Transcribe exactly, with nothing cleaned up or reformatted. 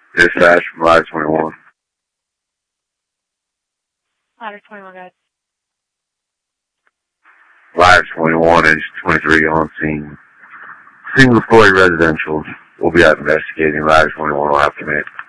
Dispatch from Ladder twenty-one. Ladder twenty-one, guys. Ladder twenty-one, Engine twenty-three on scene. Single story residential. We'll be out investigating. Ladder twenty-one will have to make.